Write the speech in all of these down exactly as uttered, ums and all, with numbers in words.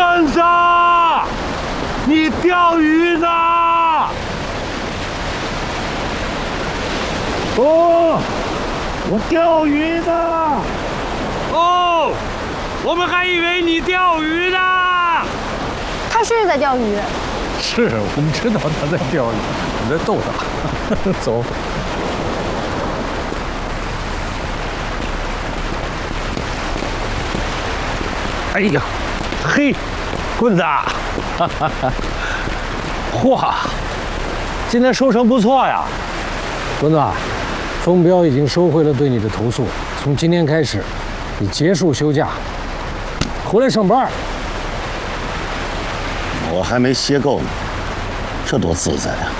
棍子，你钓鱼呢？哦，我钓鱼呢。哦，我们还以为你钓鱼呢。 他是在钓鱼。 是我们知道他在钓鱼，我在逗他。走。 哎呀，嘿，棍子，哈哈哈！嚯，今天收成不错呀。 棍子，风彪已经收回了对你的投诉，从今天开始，你结束休假，回来上班。 我还没歇够呢，这多自在啊！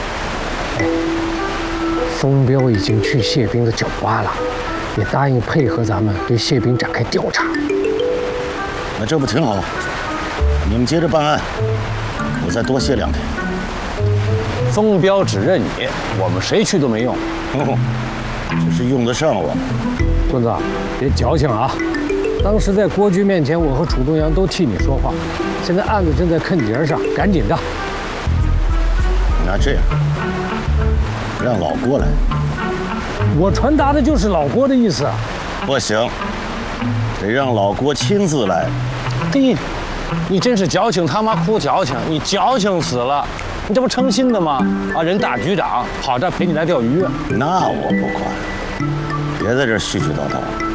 风彪已经去谢兵的酒吧了，也答应配合咱们对谢兵展开调查。 那这不挺好？你们接着办案，我再多歇两天。 风彪只认你，我们谁去都没用。 哦，只是用得上我。 棍子，别矫情啊！当时在郭局面前，我和楚东阳都替你说话。现在案子正在坑节上，赶紧的。 那这样，让老郭来。 我传达的就是老郭的意思。 不行，得让老郭亲自来。 嘿，你真是矫情他妈哭矫情，你矫情死了！你这不诚心的吗？啊，人大局长跑这陪你来钓鱼， 那我不管，别在这絮絮叨叨。